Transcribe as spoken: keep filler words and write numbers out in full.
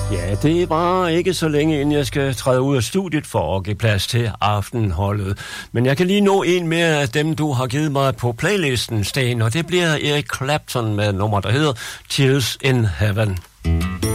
Ja, det var ikke så længe, inden jeg skal træde ud af studiet for at give plads til aftenholdet. Men jeg kan lige nå en mere af dem, du har givet mig på playlisten, Sten, og det bliver Eric Clapton med nummer, der hedder Tears in Heaven.